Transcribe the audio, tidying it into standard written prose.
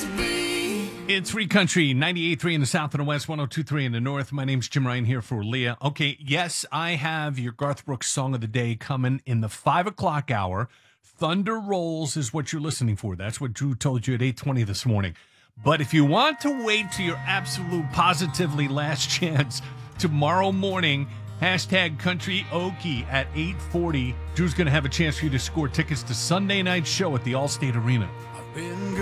It's Free Country, 98.3 in the south and the west, 102.3 in the north. My name's Jim Ryan here for Leah. Okay, yes, I have your Garth Brooks song of the day coming in the 5 o'clock hour. Thunder Rolls is what you're listening for. That's what Drew told you at 8:20 this morning. But if you want to wait till your absolute positively last chance, tomorrow morning, hashtag Country Okie at 8:40, Drew's going to have a chance for you to score tickets to Sunday night's show at the Allstate Arena.